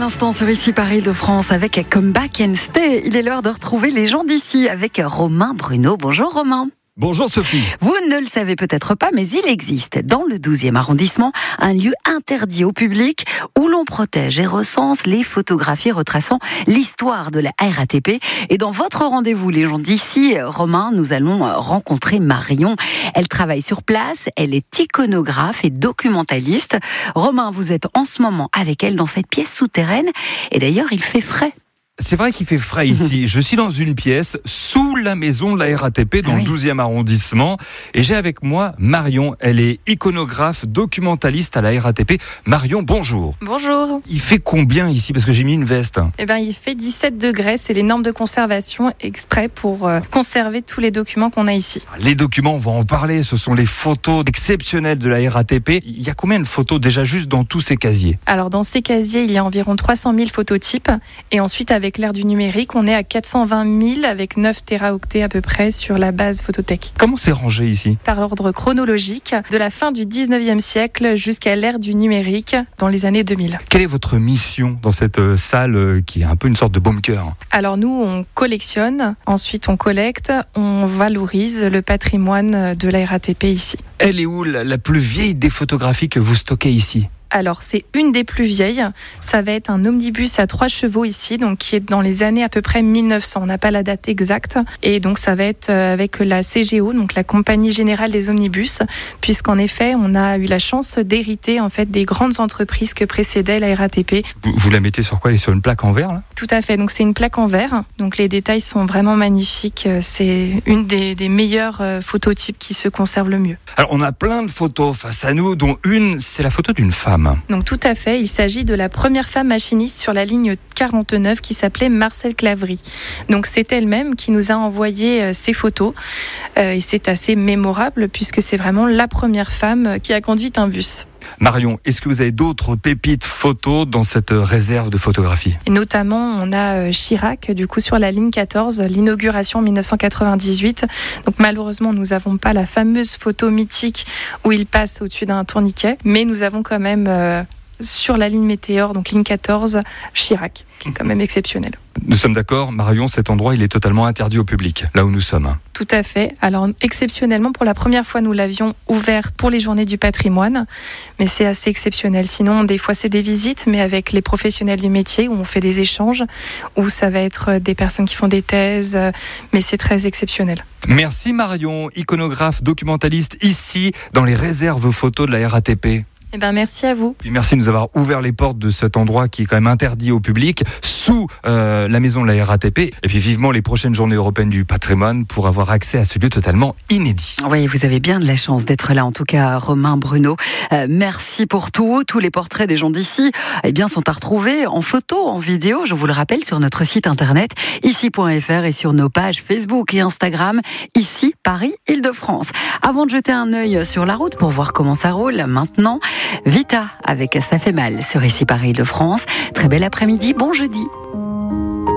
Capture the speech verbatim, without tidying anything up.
l'instant sur Ici Paris de France avec Come Back and Stay. Il est l'heure de retrouver les gens d'ici avec Romain Bruno. Bonjour Romain. Bonjour Sophie. Vous ne le savez peut-être pas, mais il existe dans le douzième arrondissement un lieu interdit au public où l'on protège et recense les photographies retraçant l'histoire de la R A T P. Et dans votre rendez-vous, les gens d'ici, Romain, nous allons rencontrer Marion. Elle travaille sur place, elle est iconographe et documentaliste. Romain, vous êtes en ce moment avec elle dans cette pièce souterraine et d'ailleurs il fait frais. C'est vrai qu'il fait frais ici. Je suis dans une pièce sous la maison de la R A T P dans ah oui. le douzième arrondissement. Et j'ai avec moi Marion. Elle est iconographe, documentaliste à la R A T P. Marion, bonjour. Bonjour. Il fait combien ici? Parce que j'ai mis une veste. Eh ben, il fait dix-sept degrés. C'est les normes de conservation exprès pour euh, conserver tous les documents qu'on a ici. Les documents, on va en parler. Ce sont les photos exceptionnelles de la R A T P. Il y a combien de photos déjà juste dans tous ces casiers? Alors, dans ces casiers, il y a environ trois cent mille phototypes. Et ensuite, avec Avec l'ère du numérique, on est à quatre cent vingt mille avec neuf téraoctets à peu près sur la base photothèque. Comment c'est rangé ici? Par ordre chronologique, de la fin du dix-neuvième siècle jusqu'à l'ère du numérique dans les années deux mille. Quelle est votre mission dans cette salle qui est un peu une sorte de bunker? Alors nous, on collectionne, ensuite on collecte, on valorise le patrimoine de la R A T P ici. Elle est où la plus vieille des photographies que vous stockez ici? Alors, c'est une des plus vieilles. Ça va être un omnibus à trois chevaux ici, donc qui est dans les années à peu près mille neuf cents. On n'a pas la date exacte. Et donc, ça va être avec la C G O, donc la Compagnie Générale des Omnibus, puisqu'en effet, on a eu la chance d'hériter en fait des grandes entreprises que précédait la R A T P. Vous, vous la mettez sur quoi? Elle est sur une plaque en verre, là? Tout à fait. Donc, c'est une plaque en verre. Donc, les détails sont vraiment magnifiques. C'est une des, des meilleurs phototypes qui se conservent le mieux. Alors, on a plein de photos face à nous, dont une, c'est la photo d'une femme. Donc tout à fait, il s'agit de la première femme machiniste sur la ligne quarante-neuf qui s'appelait Marcelle Claverie. Donc c'est elle-même qui nous a envoyé ces photos euh, et c'est assez mémorable puisque c'est vraiment la première femme qui a conduit un bus. Marion, est-ce que vous avez d'autres pépites photos dans cette réserve de photographie? Et notamment, on a Chirac, du coup, sur la ligne quatorze, l'inauguration en dix-neuf cent quatre-vingt-dix-huit. Donc malheureusement, nous n'avons pas la fameuse photo mythique où il passe au-dessus d'un tourniquet, mais nous avons quand même euh, sur la ligne Météore, donc ligne quatorze, Chirac, qui est quand même exceptionnel. Nous sommes d'accord, Marion, cet endroit, il est totalement interdit au public, là où nous sommes. Tout à fait. Alors, exceptionnellement, pour la première fois, nous l'avions ouvert pour les journées du patrimoine, mais c'est assez exceptionnel. Sinon, des fois, c'est des visites, mais avec les professionnels du métier, où on fait des échanges, où ça va être des personnes qui font des thèses, mais c'est très exceptionnel. Merci Marion, iconographe, documentaliste, ici, dans les réserves photos de la R A T P. Eh ben, merci à vous. Puis merci de nous avoir ouvert les portes de cet endroit qui est quand même interdit au public, sous euh, la maison de la R A T P. Et puis vivement les prochaines journées européennes du patrimoine pour avoir accès à ce lieu totalement inédit. Oui, vous avez bien de la chance d'être là, en tout cas, Romain Bruno. Euh, merci pour tout. Tous les portraits des gens d'ici eh bien, sont à retrouver en photo, en vidéo, je vous le rappelle, sur notre site internet ici point f r et sur nos pages Facebook et Instagram, Ici Paris Île-de-France. Avant de jeter un œil sur la route pour voir comment ça roule, maintenant, Vita avec Ça fait mal sur Ici Paris Île-de-France. Très bel après-midi, bon jeudi.